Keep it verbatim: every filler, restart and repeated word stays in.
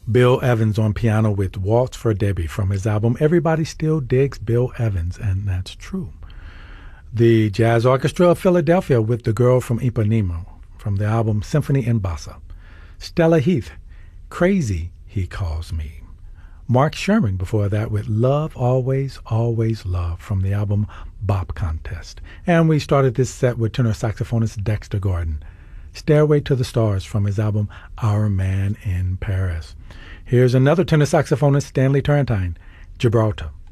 Bill Evans on piano with Waltz for Debbie from his album Everybody Still Digs Bill Evans, and that's true. The Jazz Orchestra of Philadelphia with The Girl from Ipanema from the album Symphony in Bossa. Stella Heath, Crazy He Calls Me. Mark Sherman before that with Love, Always, Always Love from the album Bop Contest. And we started this set with tenor saxophonist Dexter Gordon. Stairway to the Stars from his album Our Man in Paris. Here's another tenor saxophonist, Stanley Turrentine, Gibraltar.